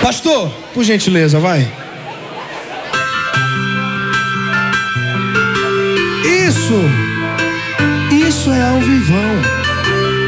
Pastor, por gentileza, vai. Isso é ao vivão.